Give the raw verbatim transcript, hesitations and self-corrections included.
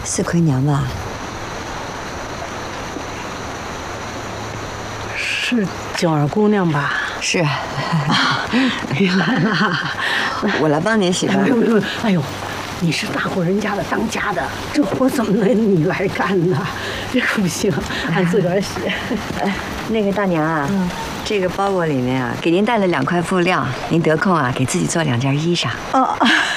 四魁娘吧？ 是九儿姑娘吧？ 是。 你来了， 我来帮您洗吧。 不用不用，哎呦，你是大户人家的当家的，这活怎么能你来干呢？这可不行，俺自个儿洗。 哎，那个大娘啊，嗯，这个包裹里面啊，给您带了两块布料，您得空啊，给自己做两件衣裳。 哦。